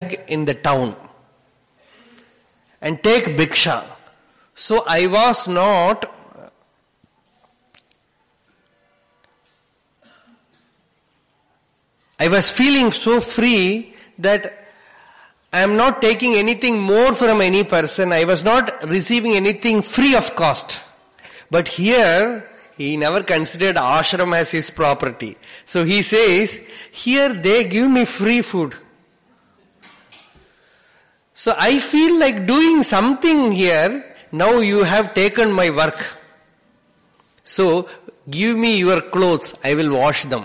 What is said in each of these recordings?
in the town and take bhiksha. So I was feeling so free that I am not taking anything more from any person. I was not receiving anything free of cost. But here, he never considered ashram as his property. So he says, here they give me free food. So I feel like doing something here. Now you have taken my work. So give me your clothes. I will wash them.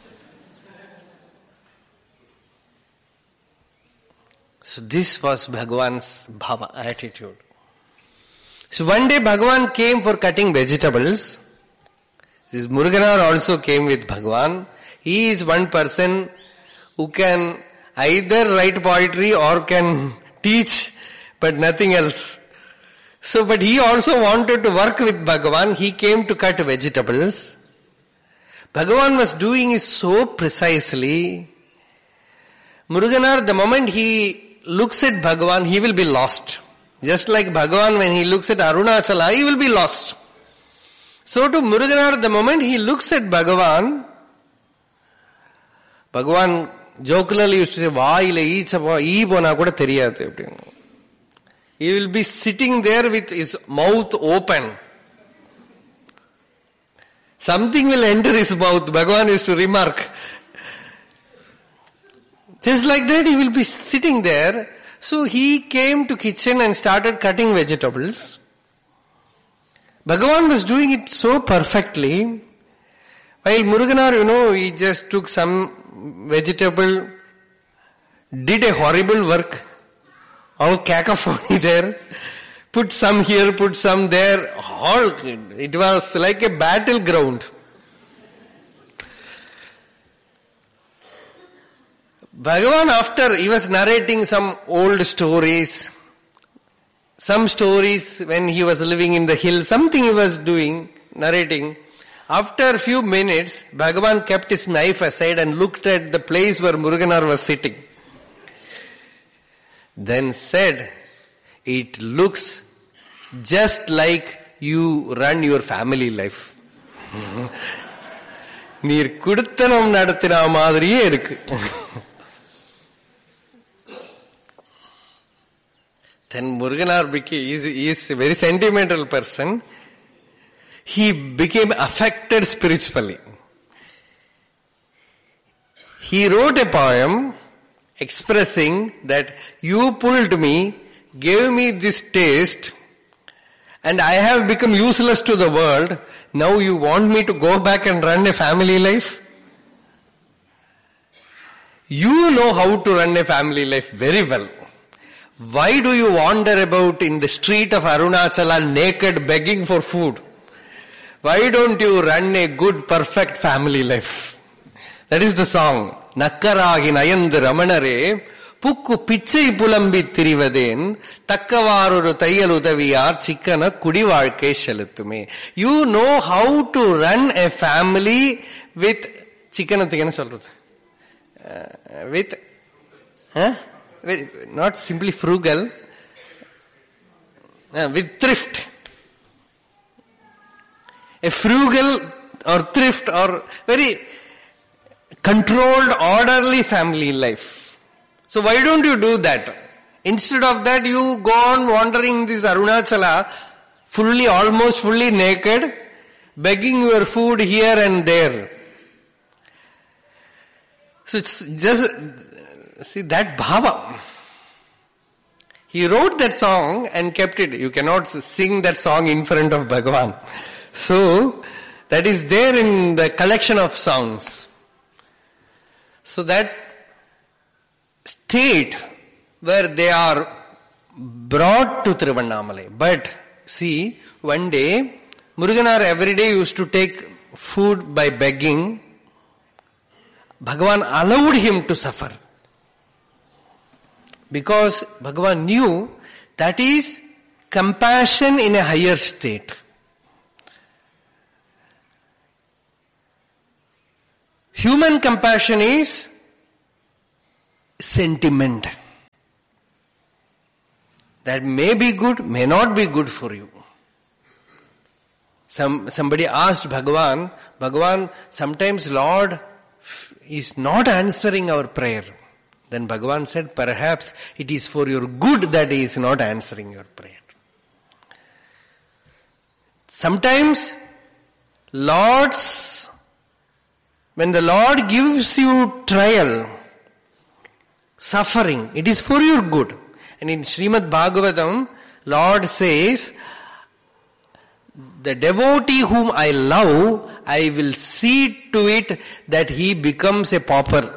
So this was Bhagavan's bhava, attitude. So one day Bhagavan came for cutting vegetables. This Muruganar also came with Bhagavan. He is one person who can either write poetry or can teach, but nothing else. So, but he also wanted to work with Bhagavan. He came to cut vegetables. Bhagavan was doing it so precisely. Muruganar, the moment he looks at Bhagavan, he will be lost. Just like Bhagavan, when he looks at Arunachala, he will be lost. So to Muruganar, the moment he looks at Bhagavan jocularly used to say, vaayile ee pona kuda theriyadhu. He will be sitting there with his mouth open. Something will enter his mouth. Bhagavan used to remark. Just like that, he will be sitting there. So he came to kitchen and started cutting vegetables. Bhagavan was doing it so perfectly. While Muruganar, he just took some vegetable, did a horrible work, all cacophony there, put some here, put some there, all, it was like a battleground. Bhagavan, after he was narrating some old stories, some stories when he was living in the hill, something he was doing, narrating. After a few minutes, Bhagavan kept his knife aside and looked at the place where Muruganar was sitting. Then said, it looks just like you run your family life. நீர் குடுத்தனம் நடத்தின மாதிரியே இருக்கு. Then Muruganar he is a very sentimental person. He became affected spiritually. He wrote a poem expressing that you pulled me, gave me this taste, and I have become useless to the world. Now you want me to go back and run a family life? You know how to run a family life very well. Why do you wander about in the street of Arunachala naked begging for food? Why don't you run a good, perfect family life? That is the song. Nakkaragi nayandu ramanare pukku pichai pulambi thirivadhen takkavaruru thaiyal udaviyar chikkana kudi vaalkai seluttume. You know how to run a family with chikkanathukku enna solradhu? With not simply frugal, with thrift. A frugal or thrift or very controlled, orderly family life. So why don't you do that? Instead of that, you go on wandering this Arunachala, almost fully naked, begging your food here and there. So it's just, see that bhava. He wrote that song and kept it. You cannot sing that song in front of Bhagavan. So, that is there in the collection of songs. So that state where they are brought to Tiruvannamalai. But, see, one day, Muruganar every day used to take food by begging. Bhagavan allowed him to suffer. Because Bhagavan knew that is compassion in a higher state. Human compassion is sentiment. that may be good, may not be good for you. Somebody asked Bhagavan, sometimes Lord is not answering our prayer. Then Bhagavan said, perhaps it is for your good that He is not answering your prayer. Sometimes when the Lord gives you trial, suffering, it is for your good. And in Srimad Bhagavatam, Lord says, the devotee whom I love, I will see to it that he becomes a pauper.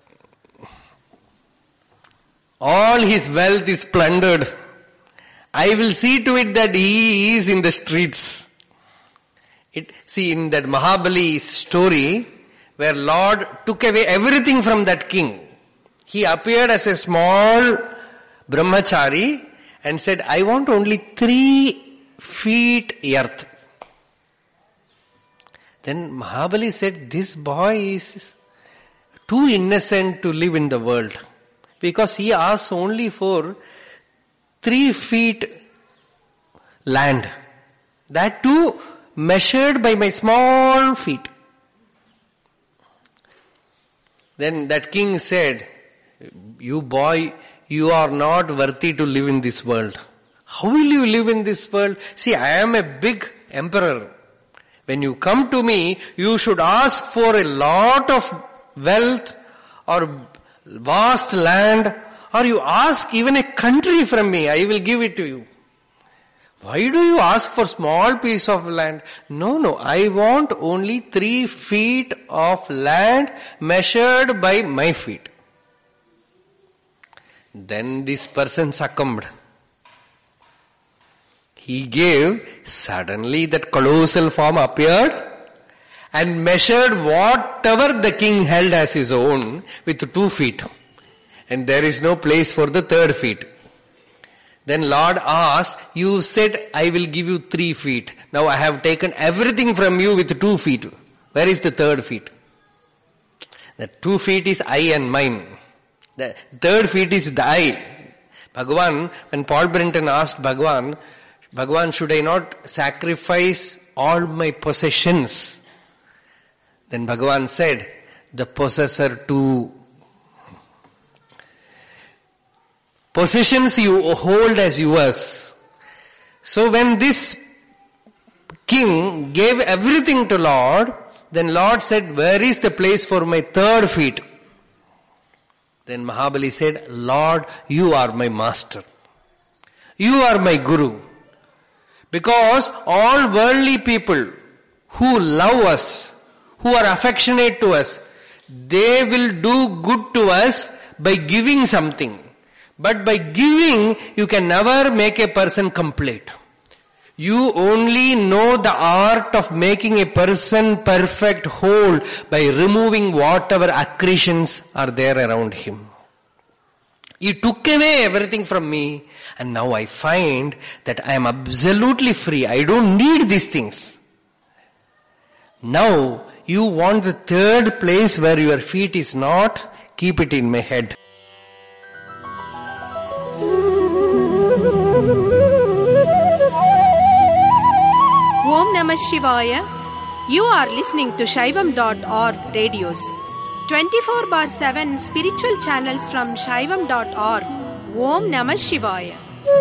All his wealth is plundered. I will see to it that he is in the streets. See, in that Mahabali story, where Lord took away everything from that king, he appeared as a small brahmachari and said, I want only 3 feet earth. Then Mahabali said, this boy is too innocent to live in the world, because he asks only for 3 feet land. That too measured by my small feet. Then that king said, you boy, you are not worthy to live in this world. How will you live in this world? See, I am a big emperor. When you come to me, you should ask for a lot of wealth or vast land, or you ask even a country from me, I will give it to you. Why do you ask for small piece of land? No, I want only 3 feet of land measured by my feet. Then this person succumbed. He gave, suddenly that colossal form appeared and measured whatever the king held as his own with 2 feet. And there is no place for the 3rd feet. Then Lord asked, you said I will give you 3 feet. Now I have taken everything from you with 2 feet. Where is the 3rd feet? The 2 feet is I and mine. The 3rd feet is the I. Bhagavan, when Paul Brenton asked Bhagavan, should I not sacrifice all my possessions? Then Bhagavan said, the possessor too. Possessions you hold as yours. So when this king gave everything to Lord, then Lord said, where is the place for my 3rd feet? Then Mahabali said, Lord, you are my master. You are my guru. Because all worldly people who love us, who are affectionate to us, they will do good to us by giving something. But by giving, you can never make a person complete. You only know the art of making a person perfect, whole, by removing whatever accretions are there around him. He took away everything from me, and now I find that I am absolutely free. I don't need these things. Now, you want the 3rd place where your feet is not? Keep it in my head. Om Namah Shivaya. You are listening to Shaivam.org radios. 24/7 spiritual channels from Shaivam.org. Om Namah Shivaya.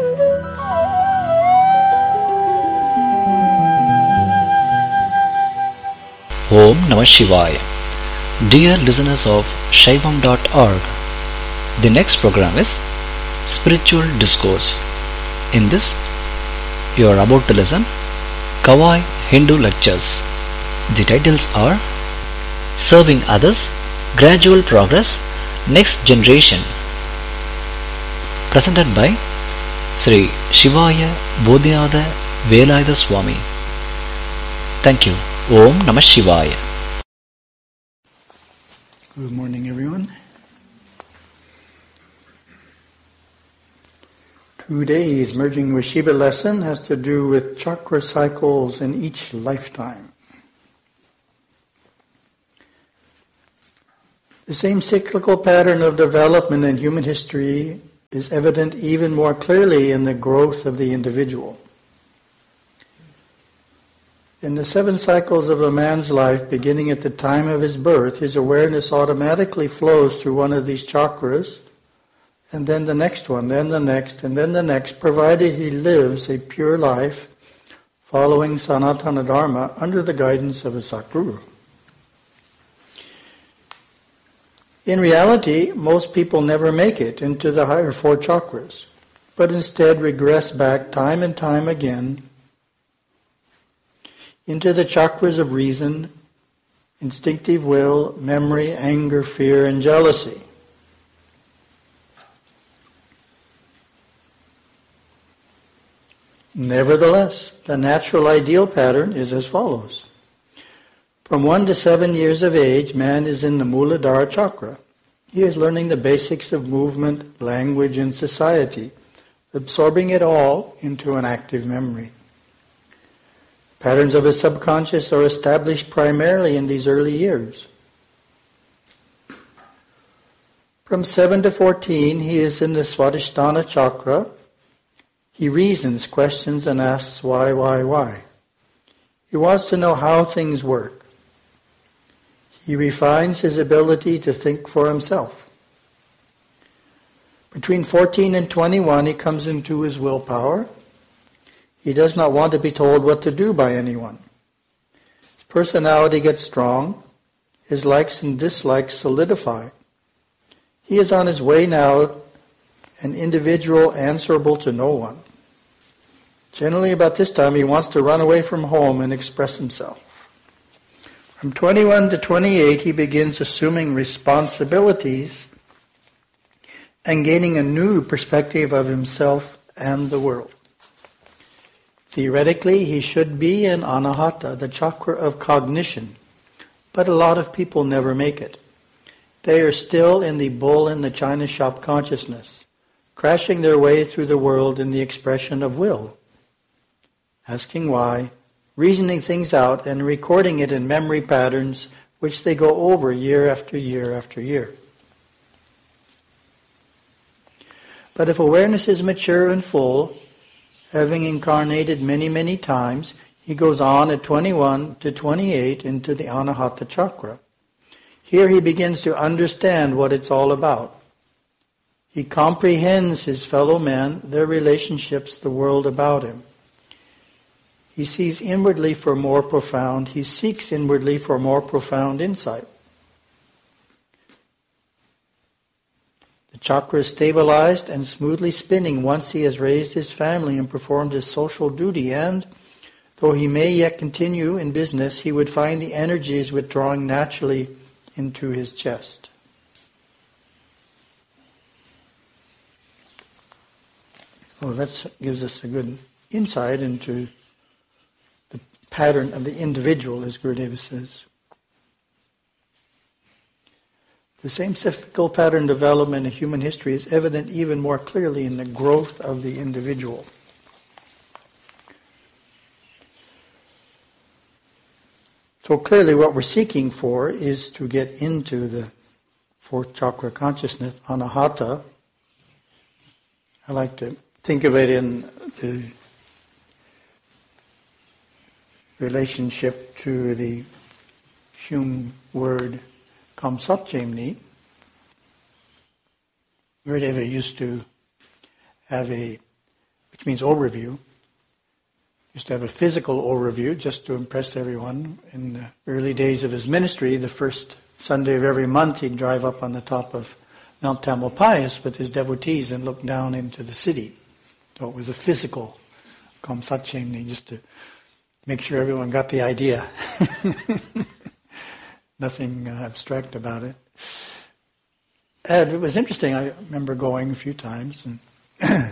Om Namah Shivaya. Dear listeners of Shaivam.org, the next program is Spiritual Discourse. In this, you are about to listen Kawai Hindu Lectures. The titles are Serving Others, Gradual Progress, Next Generation. Presented by Sri Shivaya Bodhinatha Velayatha Swami. Thank you. Om Namah Shivaya. Good morning, everyone. Today's Merging with Shiva lesson has to do with chakra cycles in each lifetime. The same cyclical pattern of development in human history is evident even more clearly in the growth of the individual. In the 7 cycles of a man's life, beginning at the time of his birth, his awareness automatically flows through one of these chakras, and then the next one, then the next, and then the next, provided he lives a pure life following Sanatana Dharma under the guidance of a Satguru. In reality, most people never make it into the higher 4 chakras, but instead regress back time and time again into the chakras of reason, instinctive will, memory, anger, fear, and jealousy. Nevertheless, the natural ideal pattern is as follows. From 1 to 7 years of age, man is in the Muladhara chakra. He is learning the basics of movement, language, and society, absorbing it all into an active memory. Patterns of his subconscious are established primarily in these early years. From 7 to 14, he is in the Svadhisthana chakra. He reasons, questions, and asks why. He wants to know how things work. He refines his ability to think for himself. Between 14 and 21, he comes into his willpower. He does not want to be told what to do by anyone. His personality gets strong. His likes and dislikes solidify. He is on his way now, an individual answerable to no one. Generally about this time, he wants to run away from home and express himself. From 21 to 28, he begins assuming responsibilities and gaining a new perspective of himself and the world. Theoretically, he should be in Anahata, the chakra of cognition, but a lot of people never make it. They are still in the bull in the china shop consciousness, crashing their way through the world in the expression of will, asking why, reasoning things out, and recording it in memory patterns which they go over year after year after year. But if awareness is mature and full, having incarnated many, many times, he goes on at 21 to 28 into the Anahata chakra. Here he begins to understand what it's all about. He comprehends his fellow men, their relationships, the world about him. He sees inwardly for more profound, he seeks inwardly for more profound insight. The chakra is stabilized and smoothly spinning once he has raised his family and performed his social duty, and, though he may yet continue in business, he would find the energies withdrawing naturally into his chest. So that gives us a good insight into the pattern of the individual, as Gurudeva says. The same cyclical pattern development in human history is evident even more clearly in the growth of the individual. So clearly what we're seeking for is to get into the fourth chakra consciousness, Anahata. I like to think of it in the relationship to the Hume word Kamsatchemni. Gurudeva used to have which means overview, used to have a physical overview just to impress everyone. In the early days of his ministry, the first Sunday of every month, he'd drive up on the top of Mount Tamalpais with his devotees and look down into the city. So it was a physical Kamsatchemni, just to make sure everyone got the idea. Nothing abstract about it. And it was interesting. I remember going a few times, and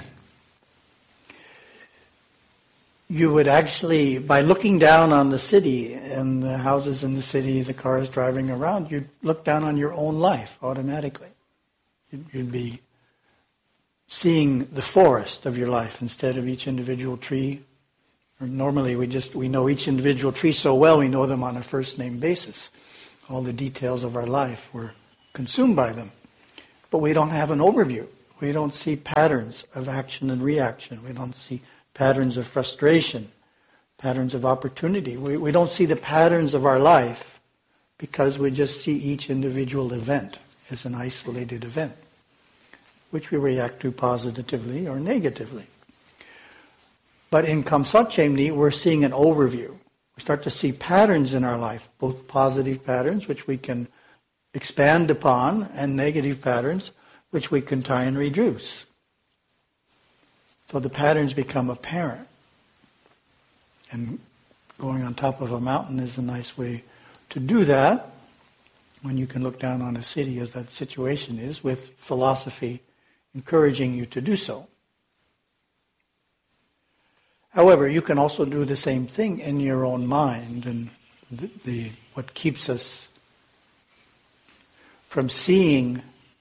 you would actually, by looking down on the city and the houses in the city, the cars driving around, you'd look down on your own life automatically. You'd be seeing the forest of your life instead of each individual tree. Or normally we know each individual tree so well, we know them on a first name basis. All the details of our life, we're consumed by them. But we don't have an overview. We don't see patterns of action and reaction. We don't see patterns of frustration, patterns of opportunity. We don't see the patterns of our life because we just see each individual event as an isolated event, which we react to positively or negatively. But in Kamsat Chemni, we're seeing an overview. We start to see patterns in our life, both positive patterns, which we can expand upon, and negative patterns, which we can try and reduce. So the patterns become apparent. And going on top of a mountain is a nice way to do that, when you can look down on a city, as that situation is, with philosophy encouraging you to do so. However, you can also do the same thing in your own mind, and what keeps us from seeing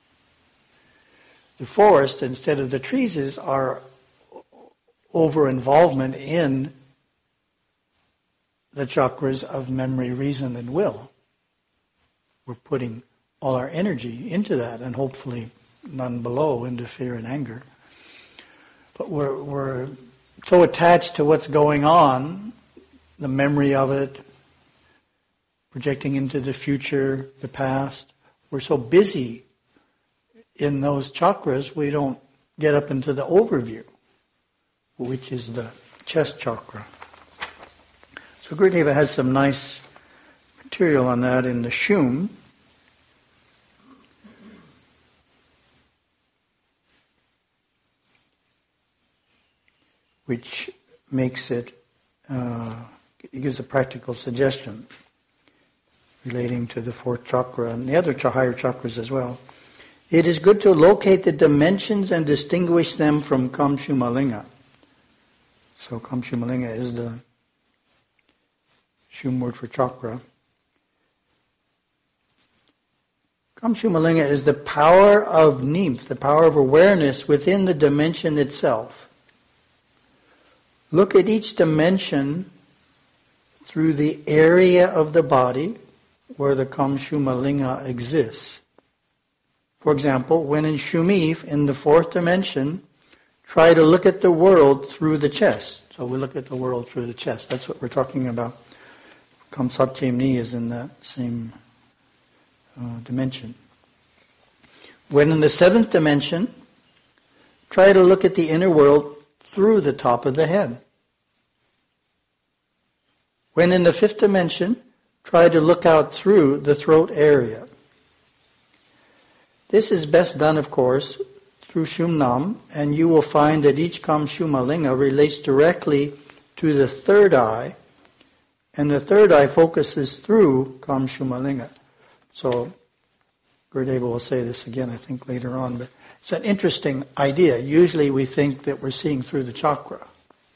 the forest instead of the trees is our over-involvement in the chakras of memory, reason, and will. We're putting all our energy into that, and hopefully none below into fear and anger. But we're so attached to what's going on, the memory of it, projecting into the future, the past. We're so busy in those chakras, we don't get up into the overview, which is the chest chakra. So Gurudeva has some nice material on that in the Shum. Which makes it gives a practical suggestion relating to the fourth chakra and the other higher chakras as well. It is good to locate the dimensions and distinguish them from Kamshumalinga. So Kamshumalinga is the Shum word for chakra. Kamshumalinga is the power of nymph, the power of awareness within the dimension itself. Look at each dimension through the area of the body where the Kamshumalinga exists. For example, when in Shumif, in the fourth dimension, try to look at the world through the chest. So we look at the world through the chest. That's what we're talking about. Kamsat Chemni is in that same dimension. When in the seventh dimension, try to look at the inner world through the top of the head. When in the fifth dimension, try to look out through the throat area. This is best done, of course, through Shumnam, and you will find that each Kamshumalinga relates directly to the third eye, and the third eye focuses through Kamshumalinga. So, Gurudeva will say this again, I think, later on, but it's an interesting idea. Usually we think that we're seeing through the chakra.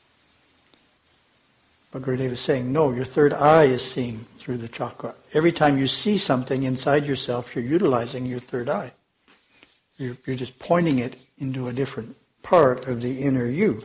But Gurudeva is saying, no, your third eye is seeing through the chakra. Every time you see something inside yourself, you're utilizing your third eye. You're just pointing it into a different part of the inner you.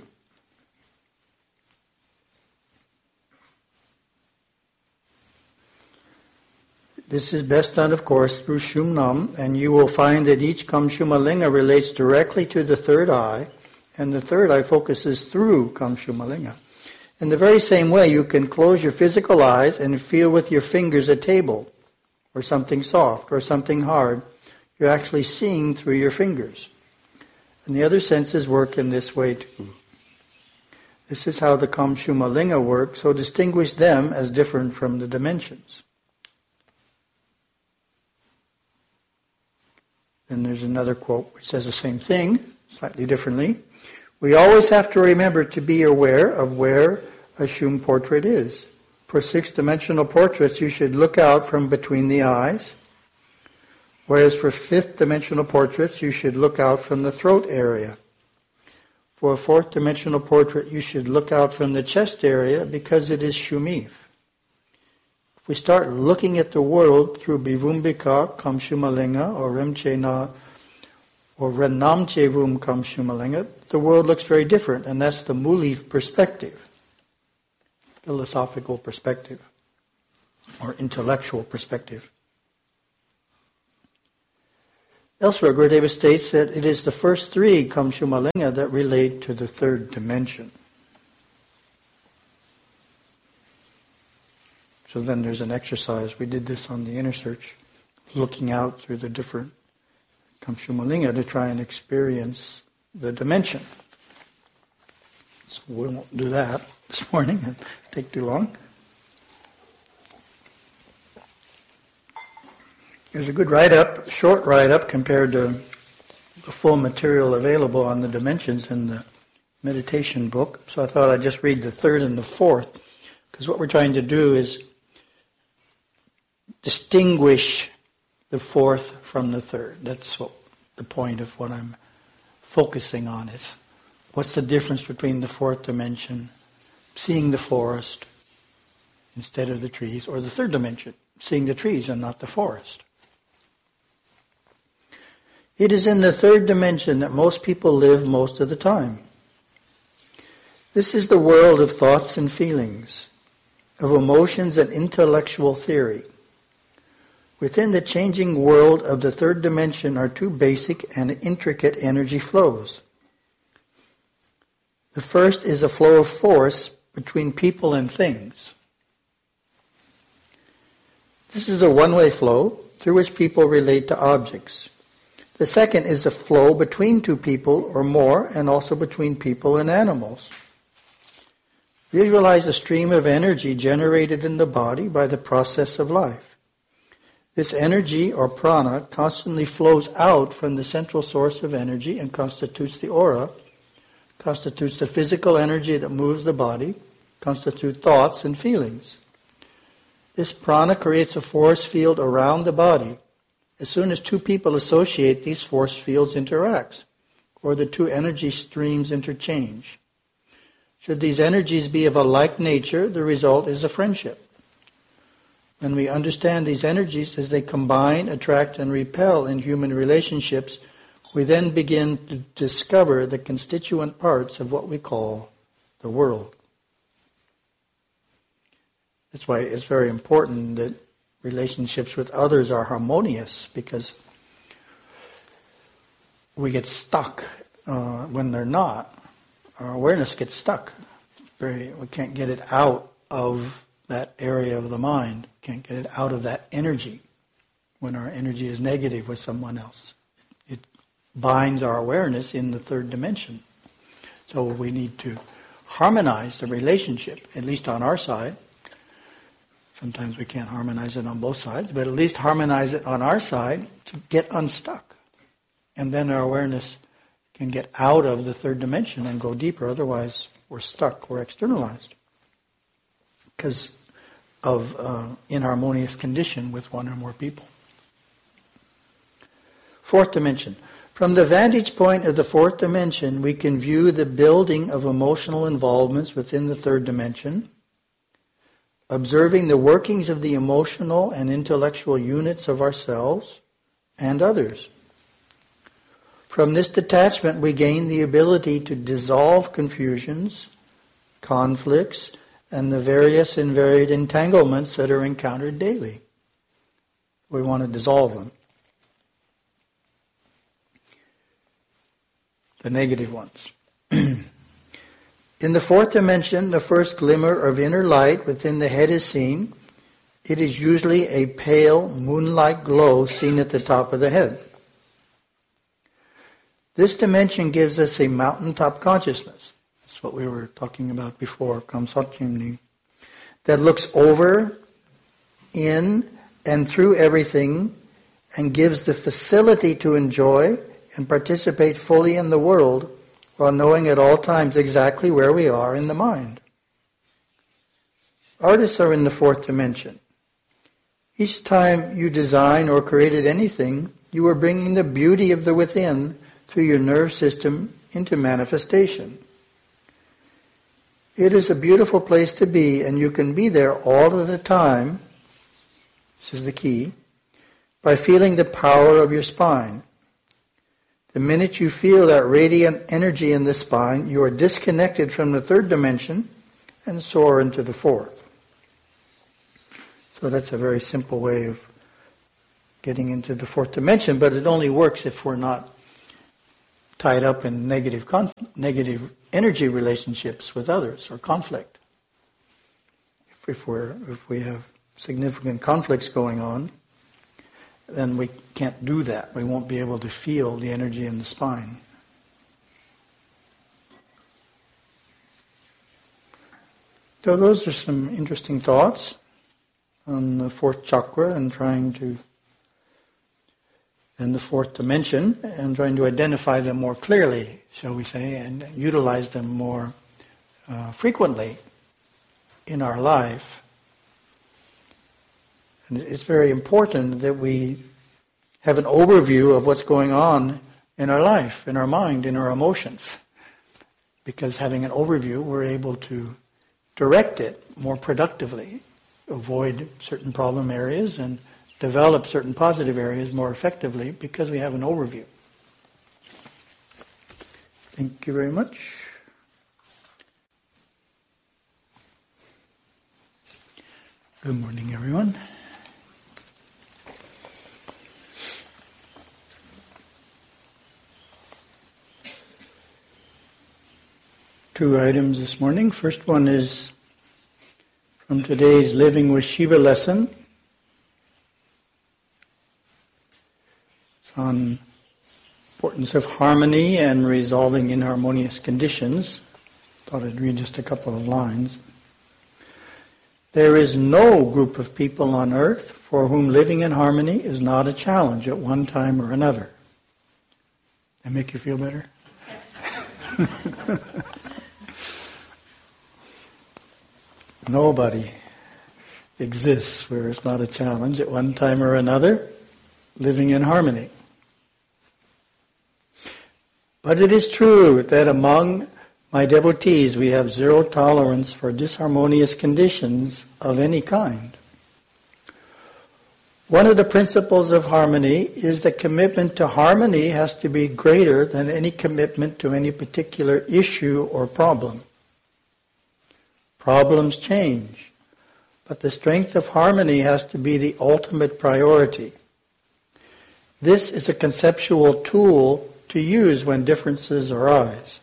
This is best done, of course, through Shumnam, and you will find that each Kamshumalinga relates directly to the third eye, and the third eye focuses through Kamshumalinga. In the very same way, you can close your physical eyes and feel with your fingers a table, or something soft, or something hard. You're actually seeing through your fingers. And the other senses work in this way too. This is how the Kamshumalinga work, so distinguish them as different from the dimensions. Then there's another quote which says the same thing, slightly differently. We always have to remember to be aware of where a Shum portrait is. For six-dimensional portraits, you should look out from between the eyes, whereas for fifth-dimensional portraits, you should look out from the throat area. For a fourth-dimensional portrait, you should look out from the chest area because it is Shumif. If we start looking at the world through Bivumbika, Kamshumalinga, or Remchena, or Renamchevum Kamshumalinga, the world looks very different, and that's the Muli perspective, philosophical perspective, or intellectual perspective. Elsewhere, Gurudeva states that it is the first three Kamshumalinga that relate to the third dimension. So then there's an exercise. We did this on the inner search, looking out through the different Kamshumalinga to try and experience the dimension. So we won't do that this morning. It'll take too long. There's a good write-up, short write-up compared to the full material available on the dimensions in the meditation book. So I thought I'd just read the third and the fourth, because what we're trying to do is distinguish the fourth from the third. That's what the point of what I'm focusing on is. What's the difference between the fourth dimension, seeing the forest instead of the trees, or the third dimension, seeing the trees and not the forest? It is in the third dimension that most people live most of the time. This is the world of thoughts and feelings, of emotions and intellectual theory. Within the changing world of the third dimension are two basic and intricate energy flows. The first is a flow of force between people and things. This is a one-way flow through which people relate to objects. The second is a flow between two people or more, and also between people and animals. Visualize a stream of energy generated in the body by the process of life. This energy, or prana, constantly flows out from the central source of energy and constitutes the aura, constitutes the physical energy that moves the body, constitutes thoughts and feelings. This prana creates a force field around the body. As soon as two people associate, these force fields interact, or the two energy streams interchange. Should these energies be of a like nature, the result is a friendship. When we understand these energies as they combine, attract, and repel in human relationships, we then begin to discover the constituent parts of what we call the world. That's why it's very important that relationships with others are harmonious, because we get stuck when they're not. Our awareness gets stuck. We can't get it out of that area of the mind. Can't get it out of that energy when our energy is negative with someone else. It binds our awareness in the third dimension. So we need to harmonize the relationship, at least on our side. Sometimes we can't harmonize it on both sides, but at least harmonize it on our side to get unstuck. And then our awareness can get out of the third dimension and go deeper. Otherwise, we're stuck, we're externalized because of inharmonious condition with one or more people. Fourth dimension. From the vantage point of the fourth dimension, we can view the building of emotional involvements within the third dimension, observing the workings of the emotional and intellectual units of ourselves and others. From this detachment, we gain the ability to dissolve confusions, conflicts, and the various and varied entanglements that are encountered daily. We want to dissolve them. The negative ones. In the fourth dimension, the first glimmer of inner light within the head is seen. It is usually a pale, moon-like glow seen at the top of the head. This dimension gives us a mountaintop consciousness. That's what we were talking about before, Kamsachimni, that looks over, in, and through everything and gives the facility to enjoy and participate fully in the world while knowing at all times exactly where we are in the mind. Artists are in the fourth dimension. Each time you design or created anything, you are bringing the beauty of the within through your nerve system into manifestation. It is a beautiful place to be, and you can be there all of the time, this is the key, by feeling the power of your spine. The minute you feel that radiant energy in the spine, you are disconnected from the third dimension and soar into the fourth. So that's a very simple way of getting into the fourth dimension, but it only works if we're not tied up in negative energy relationships with others or conflict. If we have significant conflicts going on, then we can't do that. We won't be able to feel the energy in the spine. So those are some interesting thoughts on the fourth chakra and the fourth dimension, and trying to identify them more clearly, shall we say, and utilize them more frequently in our life. And it's very important that we have an overview of what's going on in our life, in our mind, in our emotions. Because having an overview, we're able to direct it more productively, avoid certain problem areas, and develop certain positive areas more effectively because we have an overview. Thank you very much. Good morning, everyone. Two items this morning. First one is from today's Living with Shiva lesson. It's on importance of harmony and resolving inharmonious conditions. Thought I'd read just a couple of lines. There is no group of people on earth for whom living in harmony is not a challenge at one time or another. That make you feel better? Nobody exists where it's not a challenge at one time or another, living in harmony. But it is true that among my devotees we have zero tolerance for disharmonious conditions of any kind. One of the principles of harmony is that commitment to harmony has to be greater than any commitment to any particular issue or problem. Problems change, but the strength of harmony has to be the ultimate priority. This is a conceptual tool to use when differences arise.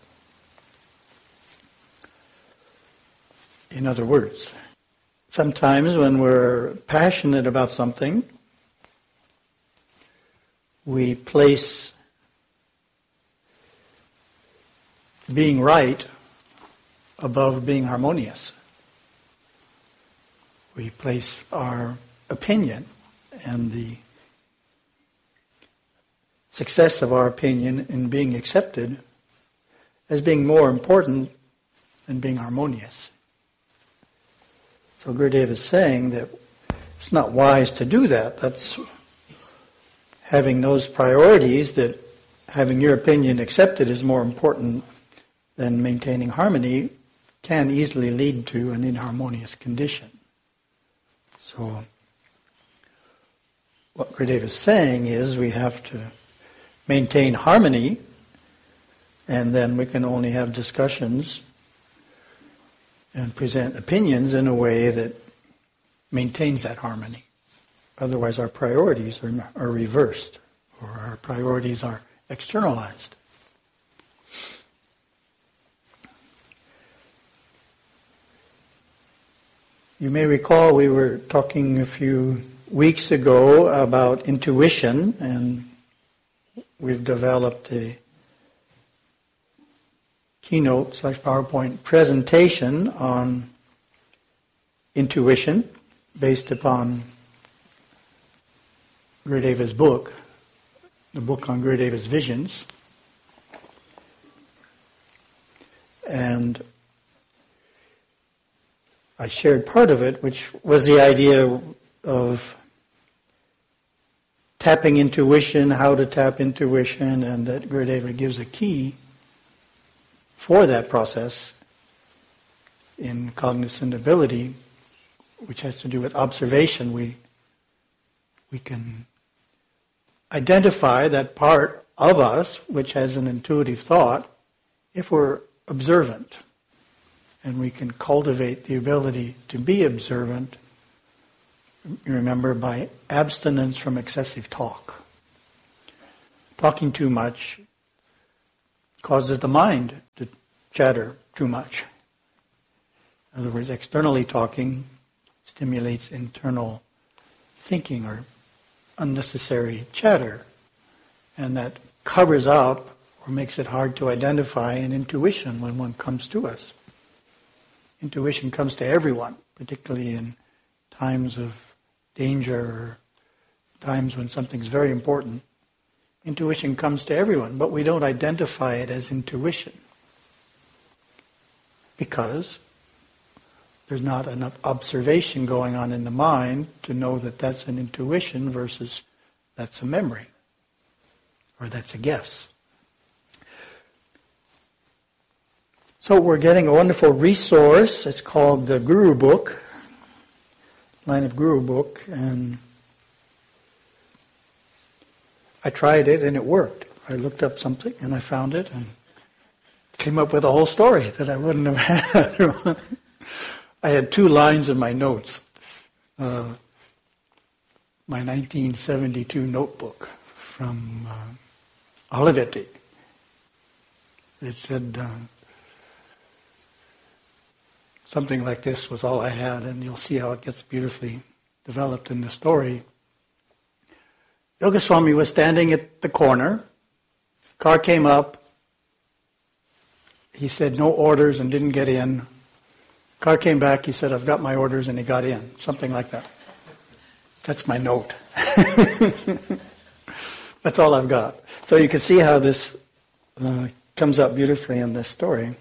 In other words, sometimes when we're passionate about something, we place being right above being harmonious. We place our opinion and the success of our opinion in being accepted as being more important than being harmonious. So Gurudev is saying that it's not wise to do that. That's having those priorities, that having your opinion accepted is more important than maintaining harmony, can easily lead to an inharmonious condition. So what Gurudev is saying is we have to maintain harmony, and then we can only have discussions and present opinions in a way that maintains that harmony. Otherwise our priorities are reversed, or our priorities are externalized. You may recall we were talking a few weeks ago about intuition, and we've developed a keynote/PowerPoint presentation on intuition based upon Gurudeva's book, the book on Gurudeva's visions. And I shared part of it, which was the idea of tapping intuition, how to tap intuition, and that Gurudeva gives a key for that process in cognizant ability, which has to do with observation. We can identify that part of us which has an intuitive thought if we're observant. And we can cultivate the ability to be observant you remember, by abstinence from excessive talk. Talking too much causes the mind to chatter too much. In other words, externally talking stimulates internal thinking or unnecessary chatter, and that covers up or makes it hard to identify an intuition when one comes to us. Intuition comes to everyone, particularly in times of danger or times when something's very important. Intuition comes to everyone, but we don't identify it as intuition because there's not enough observation going on in the mind to know that that's an intuition versus that's a memory or that's a guess. So we're getting a wonderful resource. It's called the Guru Book, Line of Guru Book, and I tried it and it worked. I looked up something and I found it and came up with a whole story that I wouldn't have had. I had 2 lines in my notes. My 1972 notebook from Olivetti. It said something like this was all I had, and you'll see how it gets beautifully developed in the story. Yogaswami was standing at the corner. Car came up. He said no orders and didn't get in. Car came back. He said, I've got my orders, and he got in. Something like that. That's my note. That's all I've got. So you can see how this comes up beautifully in this story.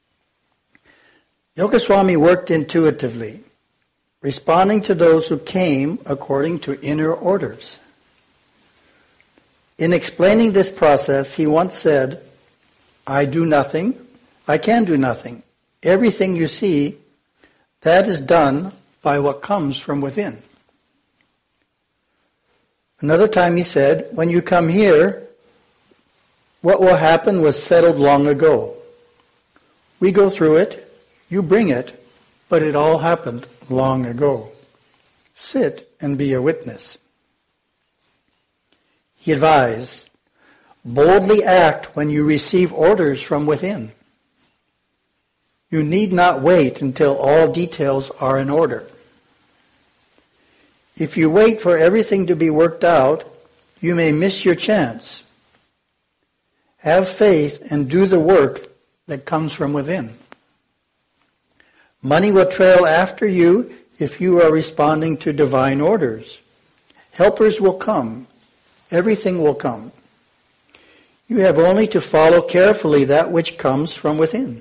Yogaswami worked intuitively, responding to those who came according to inner orders. In explaining this process, he once said, I do nothing, I can do nothing. Everything you see, that is done by what comes from within. Another time he said, when you come here, what will happen was settled long ago. We go through it, you bring it, but it all happened long ago. Sit and be a witness. He advised, boldly act when you receive orders from within. You need not wait until all details are in order. If you wait for everything to be worked out, you may miss your chance. Have faith and do the work that comes from within. Money will trail after you if you are responding to divine orders. Helpers will come. Everything will come. You have only to follow carefully that which comes from within.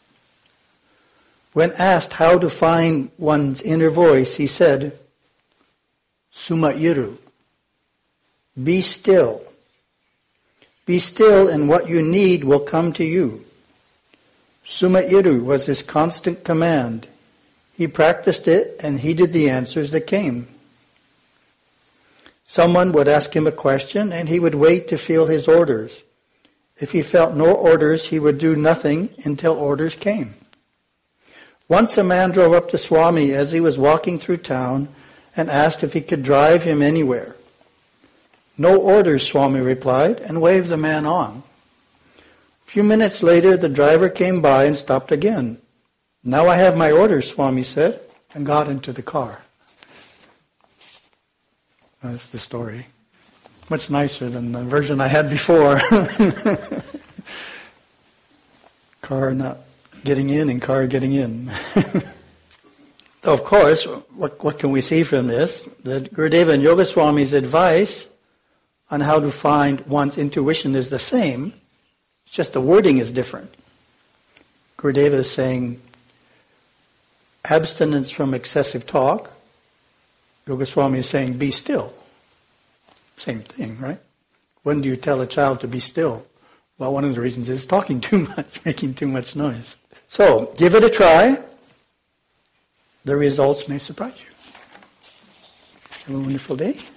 When asked how to find one's inner voice, he said, Suma Iru. Be still. Be still, and what you need will come to you. Suma Iru was his constant command. He practiced it and heeded the answers that came. Someone would ask him a question and he would wait to feel his orders. If he felt no orders, he would do nothing until orders came. Once a man drove up to Swami as he was walking through town and asked if he could drive him anywhere. No orders, Swami replied, and waved the man on. A few minutes later, the driver came by and stopped again. Now I have my orders, Swami said, and got into the car. That's the story. Much nicer than the version I had before. Car not getting in and car getting in. So of course, what can we see from this? That Gurudeva and Yogaswami's advice on how to find one's intuition is the same. It's just the wording is different. Gurudeva is saying abstinence from excessive talk. Yogaswami is saying be still. Same thing, right? When do you tell a child to be still? Well, one of the reasons is talking too much, making too much noise. So, give it a try. The results may surprise you. Have a wonderful day.